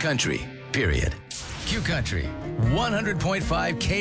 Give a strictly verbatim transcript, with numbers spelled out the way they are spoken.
country, period. Q Country, one hundred point five K